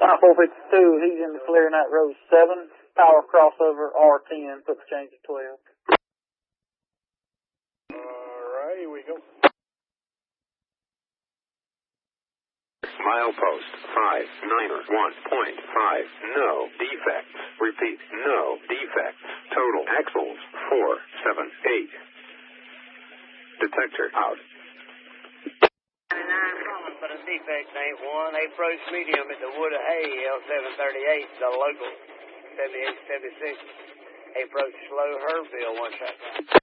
452, he's in the clearing that road 7, power crossover R10, put the change to 12. Alright, here we go. Milepost 591.5, no defects. Repeat, no defects. Total axles 478. Detector out. 99 calling for the defect, ain't one. Approach medium at the Wood of Hay, L738, the local 7876. Approach slow, Herville, 1 shot.